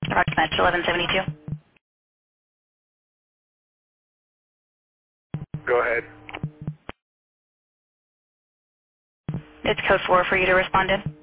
Approximate 1172. Go ahead. It's code 4 for you to respond in.